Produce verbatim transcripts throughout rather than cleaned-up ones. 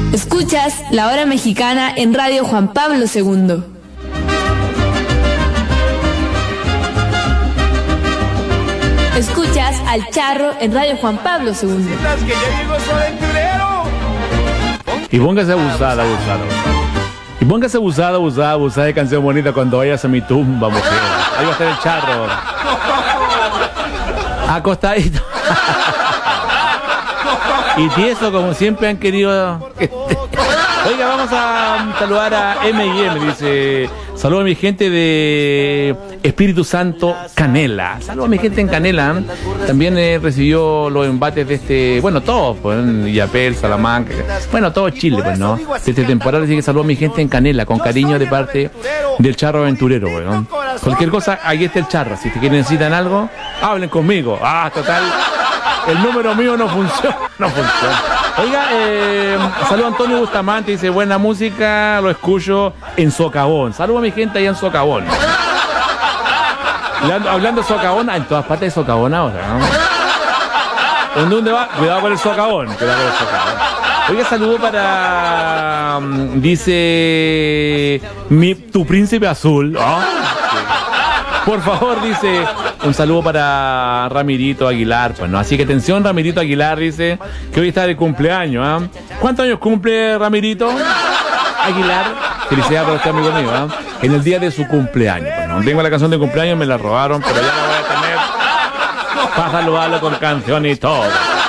Escuchas La Hora Mexicana en Radio Juan Pablo segundo. Escuchas al Charro en Radio Juan Pablo segundo. Y póngase abusada, abusada. Y póngase abusada, abusada, abusada de canción bonita cuando vayas a mi tumba, mujer. Ahí va a estar el Charro. Acostadito. Y tieso como siempre han querido. Oiga, vamos a saludar a M y M, dice. Saludos a mi gente de Espíritu Santo Canela. Saludos a mi gente en Canela. También eh, recibió los embates de este, bueno, todos, pues, Yapel, Salamanca, bueno, todo Chile, pues, ¿no? De este temporada, así que saludos a mi gente en Canela, con cariño de parte del Charro Aventurero, pues, ¿no? Cualquier cosa, ahí está el Charro. Si te necesitan algo, hablen conmigo. Ah, total, el número mío no funciona, no funciona. Oiga, eh, saludo a Antonio Bustamante, dice, buena música, lo escucho en Socavón. Saludo a mi gente allá en Socavón. Hablando, hablando de Socavón, en todas partes de Socavón ahora, ¿no? ¿En dónde va? Cuidado con el Socavón. Cuidado con el Socavón. Oiga, saludo para, dice, mi, tu príncipe azul. Oh, por favor, dice, un saludo para Ramirito Aguilar, pues no, así que atención, Ramirito Aguilar, dice que hoy está de cumpleaños, ¿eh? ¿Cuántos años cumple Ramirito Aguilar? Felicidades para usted, amigo mío, ¿eh? En el día de su cumpleaños, pues no, tengo la canción de cumpleaños, me la robaron, pero ya la voy a tener para saludarlo con canción y todo.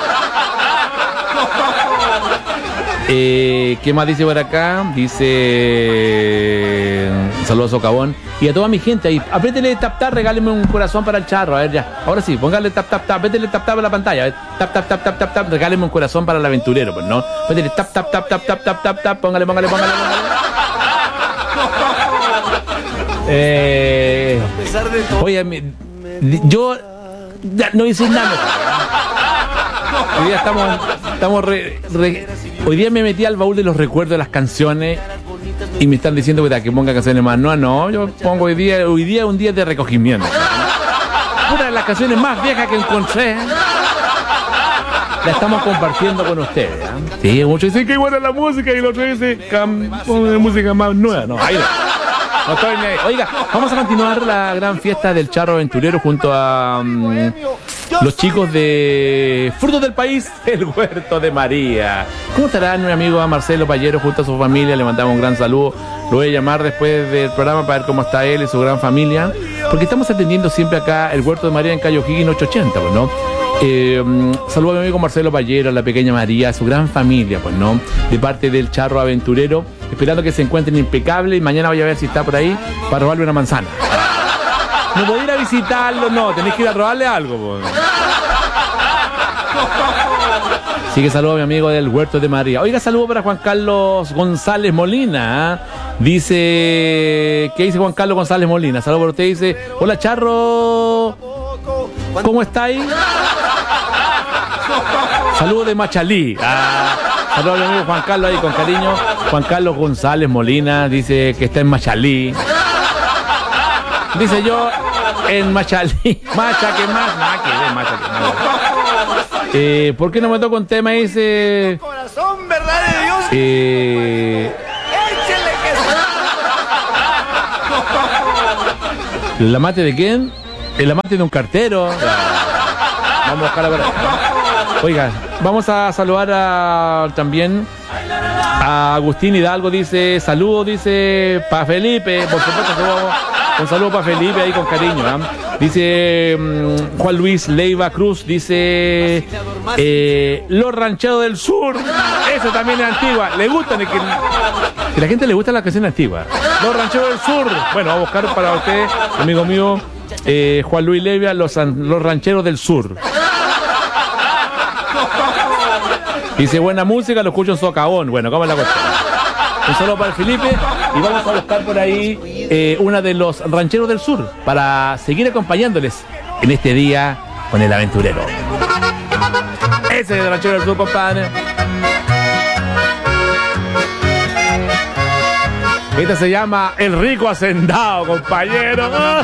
Eh, ¿Qué más dice por acá? Dice... Saludos a Socavón. Y a toda mi gente ahí, apriétele tap tap, regáleme un corazón para el Charro. A ver, ya. Ahora sí, póngale tap tap tap, apriétele tap tap a la pantalla. A ver, tap tap tap tap tap tap, regáleme un corazón para el aventurero, pues no. Apriétele tap tap tap tap tap tap tap tap, póngale, póngale, póngale, póngale. Eh, oye, mi, yo ya no hice nada. Hoy día estamos, estamos re, re, hoy día me metí al baúl de los recuerdos de las canciones y me están diciendo que ponga canciones más. No, no, yo pongo hoy día, hoy día es un día de recogimiento. Una de las canciones más viejas que encontré la estamos compartiendo con ustedes, ¿eh? Sí, muchos dicen que buena la música y el otro dice pon música más nueva. No, ahí no. No estoy ni ahí. Oiga, vamos a continuar la gran fiesta del Charro Aventurero junto a um, los chicos de Frutos del País, el Huerto de María. ¿Cómo estará mi amigo Marcelo Pallero junto a su familia? Le mandamos un gran saludo. Lo voy a llamar después del programa para ver cómo está él y su gran familia, porque estamos atendiendo siempre acá el Huerto de María en calle O'Higgins ochocientos ochenta, pues, ¿no? Eh, saludo a mi amigo Marcelo Pallero, a la pequeña María, a su gran familia, pues, ¿no? De parte del Charro Aventurero, esperando que se encuentren impecables y mañana voy a ver si está por ahí para robarle una manzana. No podía ir a visitarlo, no, tenés que ir a robarle algo, pues. Así que saludo a mi amigo del Huerto de María. Oiga, saludo para Juan Carlos González Molina, ¿eh? Dice, ¿qué dice Juan Carlos González Molina? Saludo para usted, dice, hola Charro, ¿cómo estáis? Saludos de Machalí. Ah, saludos a mi amigo Juan Carlos ahí con cariño. Juan Carlos González Molina dice que está en Machalí. Dice yo en Machalí. Macha que más, nada que ver, macha que más. Eh, ¿Por qué no me toca un tema? Dice. Corazón, verdad de Dios. Eh, ¿La mate de quién? ¿El amante de un cartero? Vamos a buscar a ver. Oiga, vamos a saludar a, también a Agustín Hidalgo, dice, saludos, dice, para Felipe, por supuesto, saludo, un saludo para Felipe ahí con cariño, ¿eh? Dice um, Juan Luis Leiva Cruz, dice, eh, Los Rancheros del Sur, ese también es antigua, le gustan, es que, que la gente le gusta la canción antigua. Los Rancheros del Sur, bueno, a buscar para usted, amigo mío, eh, Juan Luis Leiva, los, los Rancheros del Sur. Dice, buena música, lo escucho en Socavón. Bueno, ¿cómo es la cuestión? Un saludo para el Felipe y vamos a buscar por ahí eh, una de los Rancheros del Sur para seguir acompañándoles en este día con el aventurero. Ese es el Ranchero del Sur, compadre. Esta se llama El Rico Hacendado, compañero.